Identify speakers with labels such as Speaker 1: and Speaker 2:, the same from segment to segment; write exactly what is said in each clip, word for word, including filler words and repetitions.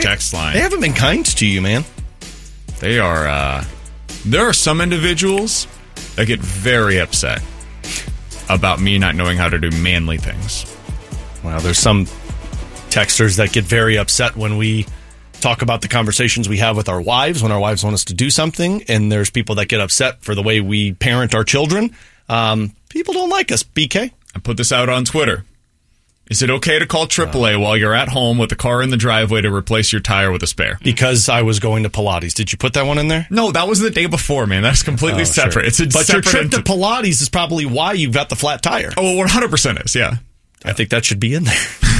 Speaker 1: text line.
Speaker 2: They haven't been kind to you, man.
Speaker 1: They are, uh, there are some individuals that get very upset about me not knowing how to do manly things.
Speaker 2: Well, there's some texters that get very upset when we talk about the conversations we have with our wives, when our wives want us to do something, and there's people that get upset for the way we parent our children. Um, people don't like us, B K.
Speaker 1: I put this out on Twitter. Is it okay to call triple A uh, while you're at home with the car in the driveway to replace your tire with a spare?
Speaker 2: Because I was going to Pilates. Did you put that one in there?
Speaker 1: No, that was the day before, man. That's completely oh, separate.
Speaker 2: Sure.
Speaker 1: It's a
Speaker 2: but
Speaker 1: separate
Speaker 2: your trip
Speaker 1: ent-
Speaker 2: to Pilates is probably why you've got the flat tire.
Speaker 1: Oh, one hundred percent is, yeah.
Speaker 2: I think that should be in there.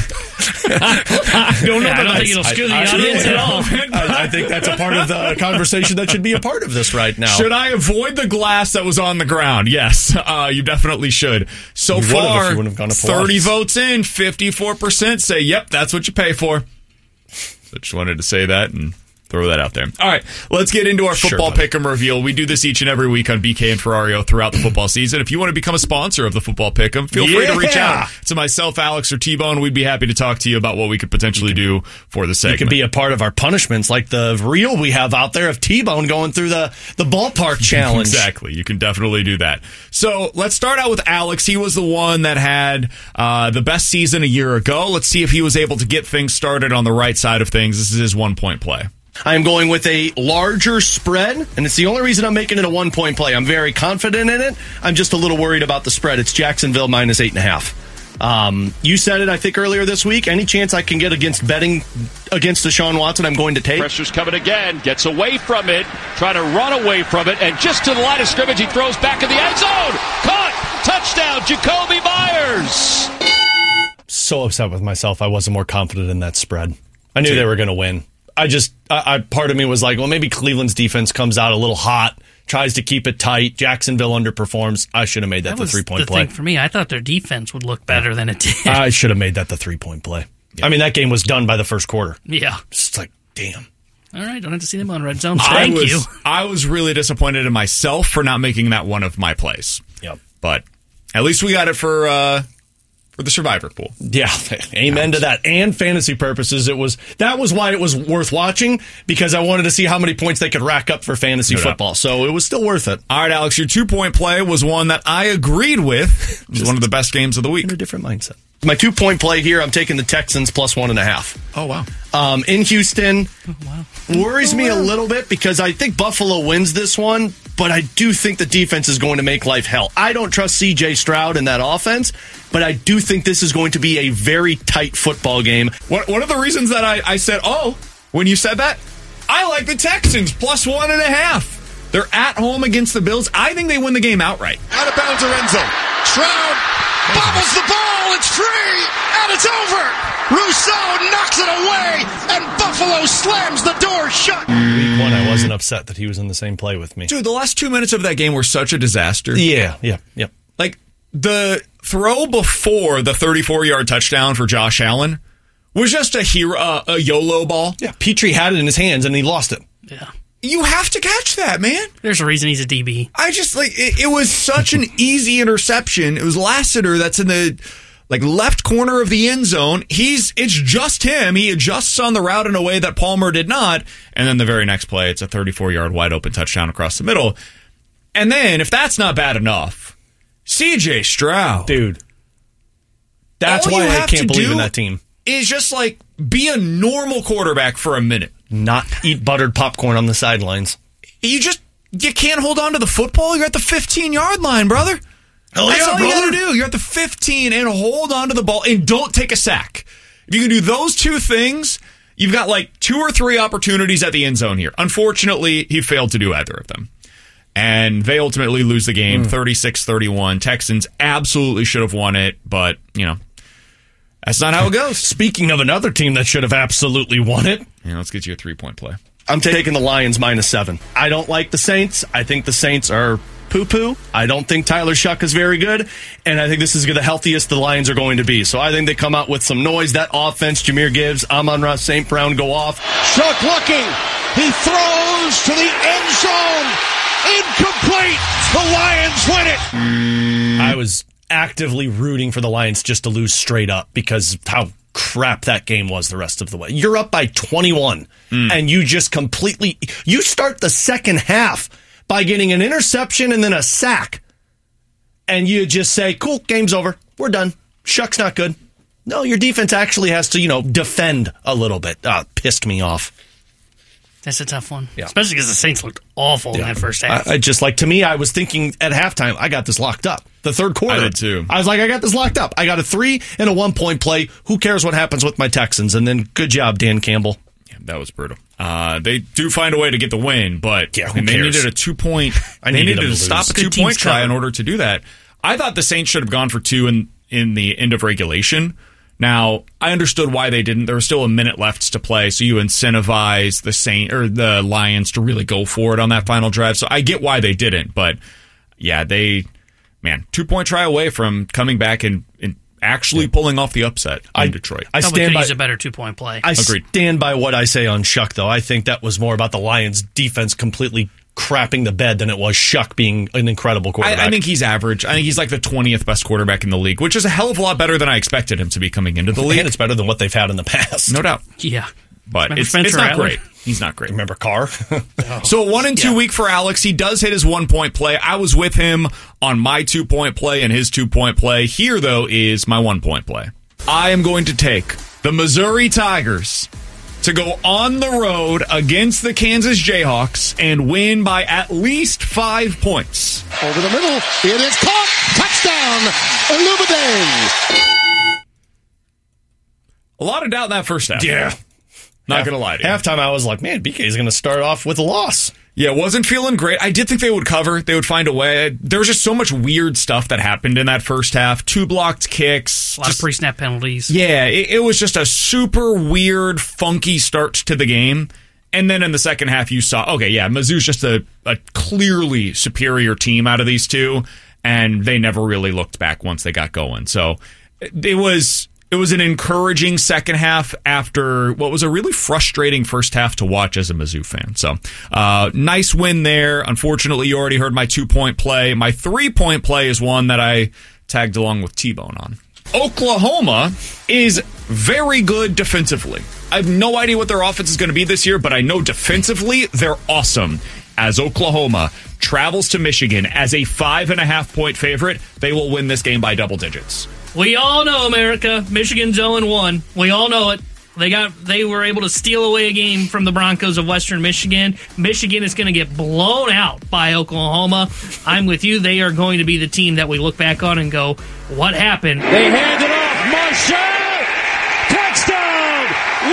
Speaker 3: I don't know. Yeah, I don't think it'll screw the I, audience I, at all.
Speaker 2: I, I think that's a part of the conversation that should be a part of this right now.
Speaker 1: Should I avoid the glass that was on the ground? Yes, uh, you definitely should. So
Speaker 2: you
Speaker 1: far,
Speaker 2: have gone to
Speaker 1: thirty votes in, fifty-four percent say, yep, that's what you pay for. So just wanted to say that and throw that out there. All right, let's get into our football
Speaker 2: sure,
Speaker 1: pick'em reveal. We do this each and every week on B K and Ferrario throughout the football season. If you want to become a sponsor of the football pick'em, feel yeah. free to reach out to myself, Alex, or T-Bone. We'd be happy to talk to you about what we could potentially do for the segment.
Speaker 2: You can be a part of our punishments, like the reel we have out there of T-Bone going through the, the ballpark challenge.
Speaker 1: Exactly. You can definitely do that. So let's start out with Alex. He was the one that had uh, the best season a year ago. Let's see if he was able to get things started on the right side of things. This is his one-point play.
Speaker 2: I am going with a larger spread, and it's the only reason I'm making it a one-point play. I'm very confident in it. I'm just a little worried about the spread. It's Jacksonville minus eight and a half. Um, you said it, I think, earlier this week. Any chance I can get against betting against Deshaun Watson, I'm going to take.
Speaker 4: Pressure's coming again. Gets away from it. Trying to run away from it. And just to the line of scrimmage, he throws back in the end zone. Caught. Touchdown, Jacoby Myers.
Speaker 2: So upset with myself. I wasn't more confident in that spread. I knew they were going to win. I just, I, I part of me was like, well, maybe Cleveland's defense comes out a little hot, tries to keep it tight. Jacksonville underperforms. I should have made that, that the three-point play.
Speaker 3: Thing for me, I thought their defense would look better than it did.
Speaker 2: I should have made that the three-point play. Yeah. I mean, that game was done by the first quarter.
Speaker 3: Yeah.
Speaker 2: It's like, damn.
Speaker 3: All right, don't have to see them on Red Zone. Thank
Speaker 1: I was,
Speaker 3: you.
Speaker 1: I was really disappointed in myself for not making that one of my plays.
Speaker 2: Yep.
Speaker 1: But at least we got it for uh, for the Survivor pool.
Speaker 2: Yeah, amen to that. And fantasy purposes, it was that was why it was worth watching, because I wanted to see how many points they could rack up for fantasy no football. So it was still worth it.
Speaker 1: All right, Alex, your two-point play was one that I agreed with. It was one of the best games of the week.
Speaker 2: In a different mindset. My two-point play here, I'm taking the Texans plus one and a half.
Speaker 1: Oh, wow.
Speaker 2: Um, in Houston,
Speaker 3: oh, wow.
Speaker 2: worries me a little bit because I think Buffalo wins this one, but I do think the defense is going to make life hell. I don't trust C J Stroud in that offense, but I do think this is going to be a very tight football game.
Speaker 1: One, one of the reasons that I, I said, oh, when you said that, I like the Texans plus one and a half. They're at home against the Bills. I think they win the game outright.
Speaker 5: Out of bounds or end zone. Stroud bobbles the ball. It's free, and it's over. Rousseau knocks it away, and Buffalo slams the door shut.
Speaker 2: Week one, I wasn't upset that he was in the same play with me.
Speaker 1: Dude, the last two minutes of that game were such a disaster.
Speaker 2: Yeah, yeah, yeah.
Speaker 1: Like, the throw before the thirty-four-yard touchdown for Josh Allen was just a hero, uh, a YOLO ball.
Speaker 2: Yeah, Petrie had it in his hands, and he lost it.
Speaker 3: Yeah.
Speaker 1: You have to catch that, man.
Speaker 3: There's a reason he's a D B.
Speaker 1: I just, like, it, it was such an easy interception. It was Lassiter that's in the, like, left corner of the end zone. He's, it's just him. He adjusts on the route in a way that Palmer did not. And then the very next play, it's a thirty-four-yard wide open touchdown across the middle. And then, if that's not bad enough, C J Stroud.
Speaker 2: Dude. That's why I can't believe in that team.
Speaker 1: Is just, like, be a normal quarterback for a minute.
Speaker 2: Not eat buttered popcorn on the sidelines.
Speaker 1: You just, you can't hold on to the football. You're at the fifteen-yard line, brother.
Speaker 2: Hell
Speaker 1: That's
Speaker 2: yeah,
Speaker 1: all
Speaker 2: brother.
Speaker 1: you gotta do. You're at the fifteen and hold on to the ball and don't take a sack. If you can do those two things, you've got like two or three opportunities at the end zone here. Unfortunately, he failed to do either of them. And they ultimately lose the game, thirty-six thirty-one. Texans absolutely should have won it, but, you know, that's not how it goes.
Speaker 2: Speaking of another team that should have absolutely won it.
Speaker 1: Yeah, let's get you a three-point play.
Speaker 2: I'm taking the Lions minus seven. I don't like the Saints. I think the Saints are poo-poo. I don't think Tyler Shuck is very good. And I think this is the healthiest the Lions are going to be. So I think they come out with some noise. That offense, Jahmyr Gibbs, Amon-Ra Saint Brown go off.
Speaker 5: Shuck looking. He throws to the end zone. Incomplete. The Lions win it.
Speaker 2: I was actively rooting for the Lions just to lose straight up because how crap that game was the rest of the way. You're up by twenty-one,
Speaker 1: Mm.
Speaker 2: and you just completely... You start the second half by getting an interception and then a sack, and you just say, cool, game's over. We're done. Shuck's not good. No, your defense actually has to, you know, defend a little bit. Ah, pissed me off.
Speaker 3: That's a tough one.
Speaker 2: Yeah.
Speaker 3: Especially because the Saints looked awful
Speaker 2: Yeah.
Speaker 3: in that first half.
Speaker 2: I, I just like, to me, I was thinking at halftime, I got this locked up. The third quarter.
Speaker 1: I did too.
Speaker 2: I was like, I got this locked up. I got a three and a one point play. Who cares what happens with my Texans? And then good job, Dan Campbell.
Speaker 1: Yeah, that was brutal. Uh, they do find a way to get the win, but
Speaker 2: Yeah, who
Speaker 1: I mean, they
Speaker 2: cares?
Speaker 1: needed a two point.
Speaker 2: I
Speaker 1: they
Speaker 2: needed
Speaker 1: needed
Speaker 2: them
Speaker 1: to
Speaker 2: to
Speaker 1: stop
Speaker 2: lose.
Speaker 1: a
Speaker 3: Good
Speaker 1: two
Speaker 3: teams
Speaker 1: point try in
Speaker 3: cover.
Speaker 1: order to do that. I thought the Saints should have gone for two in in the end of regulation. Now, I understood why they didn't. There was still a minute left to play, so you incentivize the Saint or the Lions to really go for it on that final drive. So I get why they didn't, but yeah, they man, two point try away from coming back and, and actually pulling off the upset in
Speaker 2: I-
Speaker 1: Detroit.
Speaker 2: I
Speaker 3: Probably
Speaker 2: stand
Speaker 3: could
Speaker 2: by.
Speaker 3: use a better two-point play.
Speaker 2: I
Speaker 1: Agreed.
Speaker 2: stand by what I say on Shuck, though. I think that was more about the Lions' defense completely crapping the bed than it was Shuck being an incredible quarterback.
Speaker 1: I, I think he's average. I think he's like the twentieth best quarterback in the league, which is a hell of a lot better than I expected him to be coming into the league.
Speaker 2: and it's better than what they've had in the past.
Speaker 1: No doubt.
Speaker 3: yeah.
Speaker 1: But
Speaker 3: Remember
Speaker 1: it's,
Speaker 3: Spencer
Speaker 1: it's not
Speaker 3: Rattler?
Speaker 1: great. He's not great.
Speaker 2: Remember Carr?
Speaker 1: So one and two
Speaker 2: Yeah.
Speaker 1: week for Alex. He does hit his one point play. I was with him on my two point play and his two point play. Here, though, is my one point play. I am going to take the Missouri Tigers to go on the road against the Kansas Jayhawks and win by at least five points.
Speaker 5: Over the middle. It is caught. Touchdown. Illuminating.
Speaker 1: A lot of doubt in that first half.
Speaker 2: Yeah.
Speaker 1: Not
Speaker 2: Half-
Speaker 1: going to lie to you.
Speaker 2: Halftime, I was like, man, B K is going to start off with a loss.
Speaker 1: Yeah, wasn't feeling great. I did think they would cover. They would find a way. There was just so much weird stuff that happened in that first half. Two blocked kicks.
Speaker 3: A lot
Speaker 1: just-
Speaker 3: of pre-snap penalties.
Speaker 1: Yeah, it, it was just a super weird, funky start to the game. And then in the second half, you saw, okay, yeah, Mizzou's just a, a clearly superior team out of these two, and they never really looked back once they got going. So it was it was an encouraging second half after what was a really frustrating first half to watch as a Mizzou fan. So uh, nice win there. Unfortunately, you already heard my two-point play. My three-point play is one that I tagged along with T-Bone on. Oklahoma is very good defensively. I have no idea what their offense is going to be this year, but I know defensively they're awesome. As Oklahoma travels to Michigan as a five and a half point favorite, they will win this game by double digits.
Speaker 3: We all know, America. Michigan's oh and one. We all know it. They got. They were able to steal away a game from the Broncos of Western Michigan. Michigan is going to get blown out by Oklahoma. I'm with you. They are going to be the team that we look back on and go, what happened?
Speaker 4: They hand it off. Marshall! Touchdown!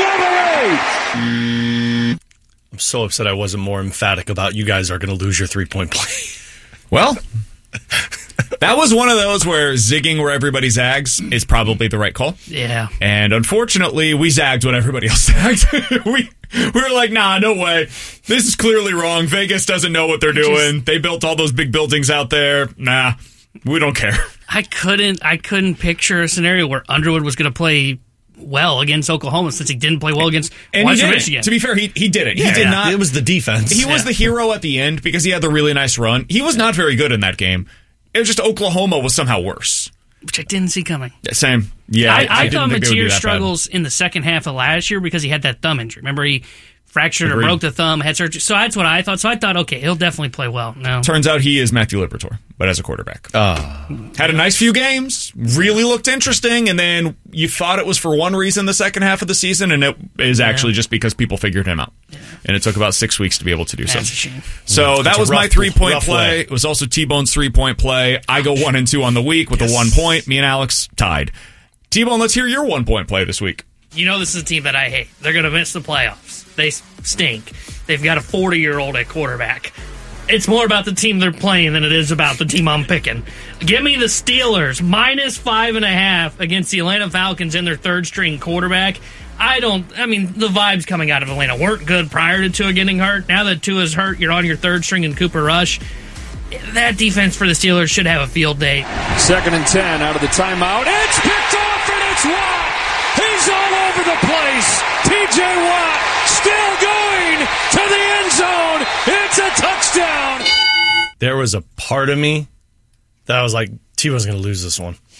Speaker 4: Wolverines!
Speaker 2: I'm so upset I wasn't more emphatic about you guys are going to lose your three-point play.
Speaker 1: Well, that was one of those where zigging where everybody zags is probably the right call.
Speaker 3: Yeah.
Speaker 1: And unfortunately, we zagged when everybody else zagged. we, we were like, nah, no way. This is clearly wrong. Vegas doesn't know what they're doing. They built all those big buildings out there. Nah, we don't care.
Speaker 3: I couldn't. I couldn't picture a scenario where Underwood was going to play well against Oklahoma since he didn't play well against
Speaker 1: And he
Speaker 3: Western
Speaker 1: did
Speaker 3: Michigan.
Speaker 1: it. To be fair, he, he did it. he
Speaker 2: Yeah,
Speaker 1: did
Speaker 2: yeah.
Speaker 1: not.
Speaker 2: It was the defense.
Speaker 1: He was
Speaker 3: Yeah.
Speaker 1: the hero at the end because he had the really nice run. He was not very good in that game. It was just Oklahoma was somehow worse.
Speaker 3: which I didn't see coming.
Speaker 1: Same. Yeah,
Speaker 3: I, I,
Speaker 1: I, I
Speaker 3: thought
Speaker 1: didn't think they would do
Speaker 3: Mateer
Speaker 1: that
Speaker 3: struggles in the second half of last year because he had that thumb injury. Remember, he fractured
Speaker 1: Agreed.
Speaker 3: or broke the thumb, had surgery. So that's what I thought. So I thought, okay, he'll definitely play well. No,
Speaker 1: bad. Turns out he is Matthew Liberatore, but as a quarterback.
Speaker 2: Uh,
Speaker 1: Had a nice few games, really looked interesting, and then you thought it was for one reason the second half of the season, and it is actually just because people figured him out. And it took about six weeks to be able to do so.
Speaker 3: that's a shame.
Speaker 1: So that
Speaker 2: a
Speaker 1: was my
Speaker 2: rough-
Speaker 1: three-point
Speaker 2: rough
Speaker 1: play.
Speaker 2: way.
Speaker 1: It was also T-Bone's three-point play. I go one and two on the week with a one point. Me and Alex tied. T-Bone, let's hear your one-point play this week.
Speaker 3: You know this is a team that I hate. They're going to miss the playoffs. They stink. They've got a forty-year-old at quarterback. It's more about the team they're playing than it is about the team I'm picking. Give me the Steelers, minus five and a half against the Atlanta Falcons and their third-string quarterback. I don't, I mean, the vibes coming out of Atlanta weren't good prior to Tua getting hurt. Now that Tua's hurt, you're on your third string in Cooper Rush. That defense for the Steelers should have a field day.
Speaker 4: Second and ten out of the timeout. It's picked off and it's Watt. He's all over the place. T J Watt still going to the end zone. It's a touchdown.
Speaker 2: there was a part of me that was like, T was going to lose this one.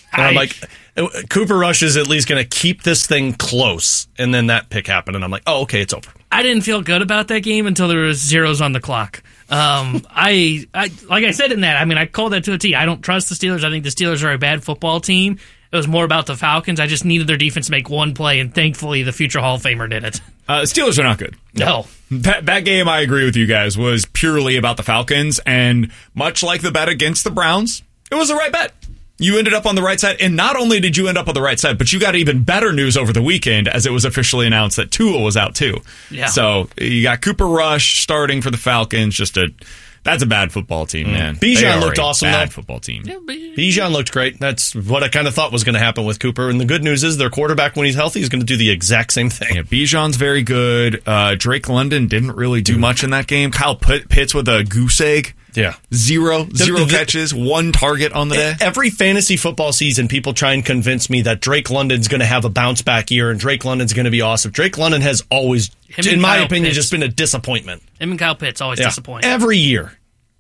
Speaker 2: And I'm
Speaker 3: I-
Speaker 2: like, Cooper Rush is at least going to keep this thing close. And then that pick happened, and I'm like, oh, okay, it's over.
Speaker 3: I didn't feel good about that game until there was zeros on the clock. Um, I, I, like I said in that, I mean, I called that to a T. I don't trust the Steelers. I think the Steelers are a bad football team. It was more about the Falcons. I just needed their defense to make one play, and thankfully the future Hall of Famer did it.
Speaker 1: Uh, Steelers are not good.
Speaker 3: No.
Speaker 1: That, that game, I agree with you guys, was purely about the Falcons, and much like the bet against the Browns, it was the right bet. You ended up on the right side, and not only did you end up on the right side, but you got even better news over the weekend as it was officially announced that Tua was out too.
Speaker 3: Yeah.
Speaker 1: So you got Cooper Rush starting for the Falcons. Just a that's a bad football team, man.
Speaker 2: Bijan
Speaker 1: They are
Speaker 2: looked
Speaker 1: a
Speaker 2: awesome,
Speaker 1: Bad
Speaker 2: though.
Speaker 1: football team.
Speaker 3: Yeah, but-
Speaker 2: Bijan looked great. That's what I kind of thought was going to happen with Cooper. And the good news is their quarterback, when he's healthy, is going to do the exact same thing.
Speaker 1: Yeah, Bijan's very good. Uh, Drake London didn't really do much in that game. Kyle Pitt- Pitts with a goose egg.
Speaker 2: Yeah.
Speaker 1: Zero, zero
Speaker 2: the-
Speaker 1: catches, one target on the day.
Speaker 2: Every fantasy football season, people try and convince me that Drake London's going to have a bounce back year and Drake London's going to be awesome. Drake London has always,
Speaker 3: Him
Speaker 2: in
Speaker 3: and
Speaker 2: my
Speaker 3: Kyle
Speaker 2: opinion,
Speaker 3: Pitts.
Speaker 2: just been a disappointment.
Speaker 3: Him and Kyle Pitts always
Speaker 2: Yeah.
Speaker 3: disappointing.
Speaker 2: Every year.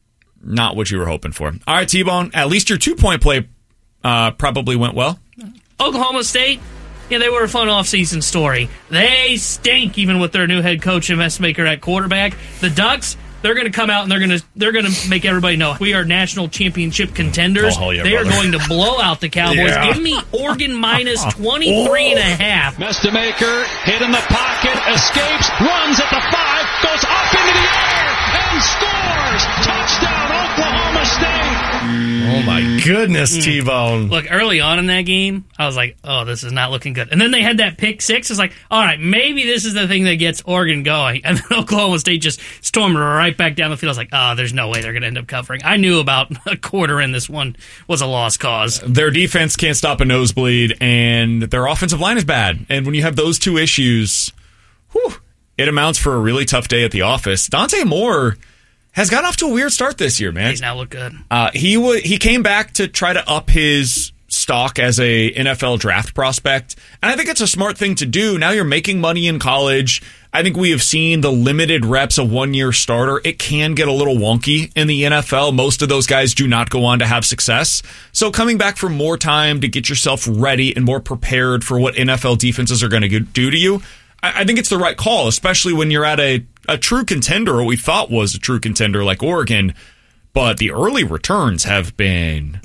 Speaker 1: Not what you were hoping for. All right, T-Bone, at least your two-point play uh, probably went well.
Speaker 3: Oklahoma State, yeah, they were a fun offseason story. They stink even with their new head coach and mess maker at quarterback. The Ducks, they're going to come out and they're going to they're going to make everybody know we are national championship contenders.
Speaker 2: Oh, yeah,
Speaker 3: they
Speaker 2: brother.
Speaker 3: are going to blow out the Cowboys.
Speaker 2: Yeah.
Speaker 3: Give me Oregon minus twenty-three and a half.
Speaker 4: Mestamaker hit in the pocket, escapes, runs at the five, goes up into the air, and scores! Touchdown, Oklahoma State!
Speaker 2: Oh, my goodness, T-Bone.
Speaker 3: Look, early on in that game, I was like, oh, this is not looking good. And then they had that pick six. It's like, all right, maybe this is the thing that gets Oregon going. And then Oklahoma State just stormed right back down the field. I was like, oh, there's no way they're going to end up covering. I knew about a quarter in this one was a lost cause.
Speaker 1: Their defense can't stop a nosebleed, and their offensive line is bad. And when you have those two issues, whew, it amounts for a really tough day at the office. Dante Moore has gotten off to a weird start this year, man.
Speaker 3: He's now look good.
Speaker 1: Uh, he w- he came back to try to up his stock as a N F L draft prospect, and I think it's a smart thing to do. Now you're making money in college. I think we have seen the limited reps of one-year starter. It can get a little wonky in the N F L. Most of those guys do not go on to have success. So coming back for more time to get yourself ready and more prepared for what N F L defenses are going to do to you, I, I think it's the right call, especially when you're at a, a true contender, or we thought was a true contender like Oregon. But the early returns have been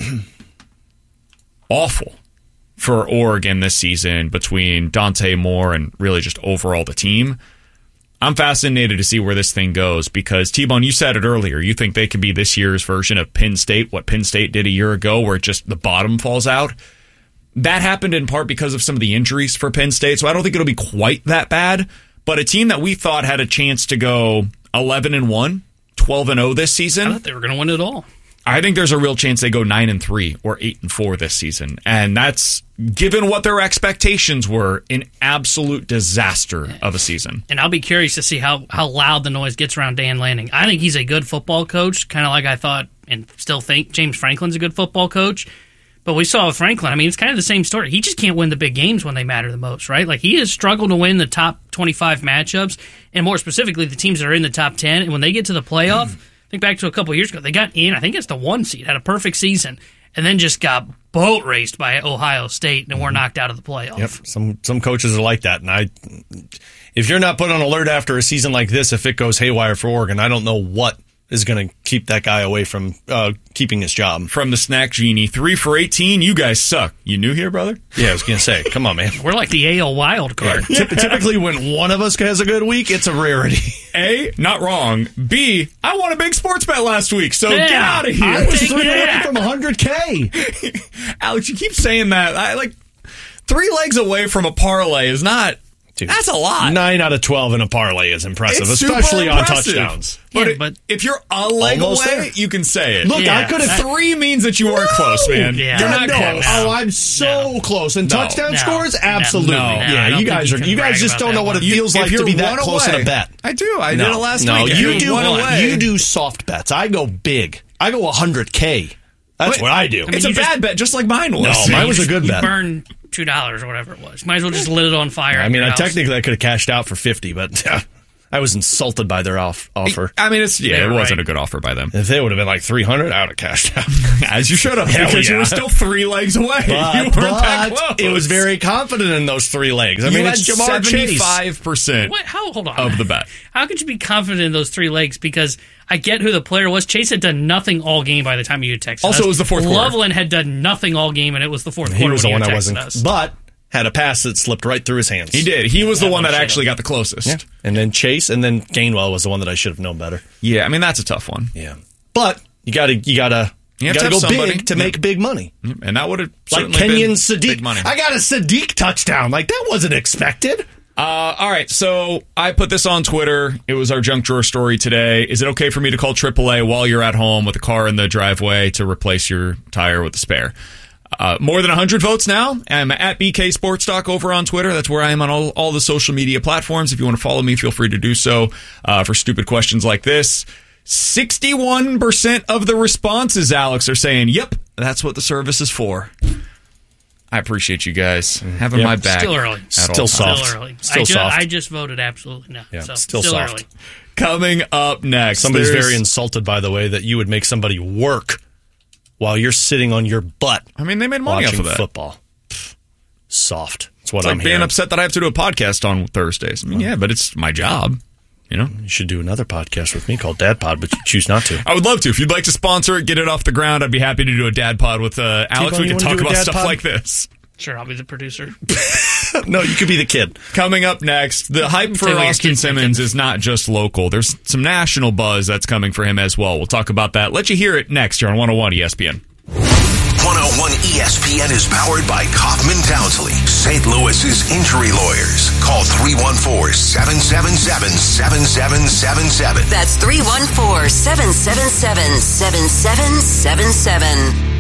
Speaker 1: awful for Oregon this season between Dante Moore and really just overall the team. I'm fascinated to see where this thing goes because, T-Bone, you said it earlier. You think they could be this year's version of Penn State, what Penn State did a year ago where just the bottom falls out. That happened in part because of some of the injuries for Penn State, so I don't think it'll be quite that bad. But a team that we thought had a chance to go eleven and one, twelve and oh this season,
Speaker 3: I thought they were going to win it all.
Speaker 1: I think there's a real chance they go nine and three or eight and four this season, and that's, given what their expectations were, an absolute disaster of a season.
Speaker 3: And I'll be curious to see how, how loud the noise gets around Dan Lanning. I think he's a good football coach, kind of like I thought and still think James Franklin's a good football coach. But we saw with Franklin, I mean, it's kind of the same story. He just can't win the big games when they matter the most, right? Like, he has struggled to win the top twenty-five matchups, and more specifically, the teams that are in the top ten. And when they get to the playoff, mm. think back to a couple of years ago, they got in, I think it's the one seed, had a perfect season, and then just got boat raced by Ohio State and were knocked out of the playoff.
Speaker 2: Yep, some some coaches are like that, and I, if you're not put on alert after a season like this, if it goes haywire for Oregon, I don't know what is going to keep that guy away from uh, keeping his job.
Speaker 1: From the Snack Genie, three for eighteen. You guys suck. You new here, brother?
Speaker 2: Yeah, I was going to say, come on, man.
Speaker 3: We're like the A L wild card.
Speaker 2: Yeah. Typically, when one of us has a good week, it's a rarity.
Speaker 1: A, not wrong. B, I won a big sports bet last week, so
Speaker 3: Yeah,
Speaker 1: get out of here.
Speaker 2: I was
Speaker 3: Take
Speaker 2: three away
Speaker 3: that.
Speaker 2: from one hundred K.
Speaker 1: Alex, you keep saying that. I like three legs away from a parlay is not.
Speaker 2: Dude,
Speaker 1: that's a lot.
Speaker 2: Nine out of twelve in a parlay is impressive,
Speaker 1: It's super
Speaker 2: especially on
Speaker 1: impressive.
Speaker 2: touchdowns.
Speaker 1: But,
Speaker 3: Yeah,
Speaker 1: it-
Speaker 3: but-
Speaker 1: if you're a leg
Speaker 2: Almost
Speaker 1: away,
Speaker 2: there.
Speaker 1: you can say it.
Speaker 2: Look,
Speaker 3: Yeah,
Speaker 2: I could have.
Speaker 3: that-
Speaker 1: Three means that you weren't close, man.
Speaker 3: Yeah.
Speaker 1: You're
Speaker 2: God,
Speaker 1: not
Speaker 2: no.
Speaker 1: close.
Speaker 3: No.
Speaker 2: Oh, I'm so
Speaker 3: No.
Speaker 2: close. And
Speaker 1: No.
Speaker 2: touchdown
Speaker 3: No.
Speaker 2: scores,
Speaker 3: No.
Speaker 2: absolutely.
Speaker 3: No. No, I
Speaker 2: Yeah,
Speaker 3: don't
Speaker 2: you
Speaker 3: think
Speaker 2: guys
Speaker 3: you
Speaker 2: are.
Speaker 3: can
Speaker 2: You guys
Speaker 3: brag
Speaker 2: just
Speaker 3: about
Speaker 2: don't
Speaker 3: that
Speaker 2: know what
Speaker 3: one.
Speaker 2: it feels
Speaker 1: If
Speaker 2: like to
Speaker 1: you're
Speaker 2: be that
Speaker 1: one
Speaker 2: close in
Speaker 1: away-
Speaker 2: a bet.
Speaker 1: I do. I
Speaker 2: no,
Speaker 1: did it last
Speaker 2: no,
Speaker 1: week.
Speaker 2: you
Speaker 1: You're
Speaker 2: do.
Speaker 1: one away.
Speaker 2: You do soft bets. I go big. I go one hundred K. That's
Speaker 1: But-
Speaker 2: what I do.
Speaker 1: It's
Speaker 3: you
Speaker 1: a
Speaker 3: just-
Speaker 1: bad bet, just like mine was.
Speaker 2: No, mine was a good
Speaker 3: You
Speaker 2: bet.
Speaker 3: burned two dollars or whatever it was. Might as well just lit it on fire.
Speaker 2: I
Speaker 3: at
Speaker 2: mean,
Speaker 3: your
Speaker 2: I
Speaker 3: house.
Speaker 2: technically I could have cashed out for fifty, but I was insulted by their off- offer.
Speaker 1: I mean, it's yeah,
Speaker 3: Yeah,
Speaker 1: it wasn't
Speaker 3: right.
Speaker 1: a good offer by them.
Speaker 2: If they would have been like three hundred, I would have cashed out.
Speaker 1: As you should have,
Speaker 2: Hell
Speaker 1: because you
Speaker 2: yeah.
Speaker 1: were still three legs away.
Speaker 2: But,
Speaker 1: you weren't that
Speaker 2: but
Speaker 1: close.
Speaker 2: it was very confident in those three legs. I
Speaker 1: You
Speaker 2: mean,
Speaker 1: had
Speaker 2: it's Jamar Chase.
Speaker 1: seventy-five percent
Speaker 3: Wait, how? Hold on.
Speaker 1: of the bet.
Speaker 3: How could you be confident in those three legs? Because I get who the player was. Chase had done nothing all game by the time you had texted
Speaker 1: Also,
Speaker 3: us.
Speaker 1: it was the fourth quarter.
Speaker 3: Loveland had done nothing all game, and it was the fourth
Speaker 2: He
Speaker 3: quarter
Speaker 2: was the
Speaker 3: when
Speaker 2: one
Speaker 3: you
Speaker 2: I
Speaker 3: had
Speaker 2: wasn't.
Speaker 3: texted us.
Speaker 2: But had a pass that slipped right through his hands.
Speaker 1: He did. He was the
Speaker 3: That
Speaker 1: one
Speaker 3: one
Speaker 1: that
Speaker 3: should've.
Speaker 1: actually got the closest.
Speaker 2: Yeah. And then Chase, and then Gainwell was the one that I should have known better.
Speaker 1: Yeah, I mean, that's a tough one.
Speaker 2: Yeah. But you gotta you gotta
Speaker 1: You
Speaker 2: you,
Speaker 1: have to
Speaker 2: gotta
Speaker 1: have
Speaker 2: go
Speaker 1: somebody.
Speaker 2: big to
Speaker 1: Yeah.
Speaker 2: make big money.
Speaker 1: And that would have
Speaker 2: Like
Speaker 1: certainly
Speaker 2: Kenyon
Speaker 1: been
Speaker 2: Sadiq.
Speaker 1: big money.
Speaker 2: I got a Sadiq touchdown. Like that wasn't expected.
Speaker 1: Uh, all right, so I put this on Twitter. It was our junk drawer story today. Is it okay for me to call triple A while you're at home with a car in the driveway to replace your tire with a spare? Uh, more than one hundred votes now. I'm at B K Sports Talk over on Twitter. That's where I am on all, all the social media platforms. If you want to follow me, feel free to do so uh, for stupid questions like this. sixty-one percent of the responses, Alex, are saying, yep, that's what the service is for. I appreciate you guys having
Speaker 2: Yep.
Speaker 1: my back.
Speaker 3: Still early.
Speaker 1: at
Speaker 2: Still
Speaker 1: all
Speaker 2: soft.
Speaker 1: times.
Speaker 3: Still early.
Speaker 2: Still
Speaker 3: I, ju-
Speaker 2: soft.
Speaker 3: I just voted absolutely no.
Speaker 2: Yeah,
Speaker 3: so
Speaker 2: still
Speaker 3: still
Speaker 2: soft.
Speaker 3: early.
Speaker 1: Coming up next.
Speaker 2: Somebody's
Speaker 1: there's-
Speaker 2: very insulted, by the way, that you would make somebody work while you're sitting on your butt
Speaker 1: I mean, they made money
Speaker 2: watching
Speaker 1: off of that.
Speaker 2: football. Pfft. Soft. That's what
Speaker 1: It's
Speaker 2: I'm
Speaker 1: like being
Speaker 2: hearing.
Speaker 1: upset that I have to do a podcast on Thursdays. I mean, yeah, but it's my job. You know,
Speaker 2: You should do another podcast with me called Dad Pod, but you choose not to.
Speaker 1: I would love to. If you'd like to sponsor it, get it off the ground, I'd be happy to do a dad pod with uh, Alex.
Speaker 2: T-Bone,
Speaker 1: We
Speaker 2: you
Speaker 1: can
Speaker 2: wanna
Speaker 1: talk
Speaker 2: do a
Speaker 1: about
Speaker 2: dad
Speaker 1: stuff
Speaker 2: pod?
Speaker 1: like this.
Speaker 3: Sure, I'll be the producer.
Speaker 2: No, you could be the kid.
Speaker 1: Coming up next, the hype for
Speaker 3: Tell you what your
Speaker 1: Austin
Speaker 3: kid's
Speaker 1: Simmons
Speaker 3: thinking.
Speaker 1: is not just local. There's some national buzz that's coming for him as well. We'll talk about that. Let you hear it next here on one oh one E S P N.
Speaker 6: one oh one E S P N is powered by Kaufman Townsley, Saint Louis's injury lawyers. Call three one four, seven seven seven, seven seven seven seven.
Speaker 7: That's three one four, seven seven seven, seven seven seven seven.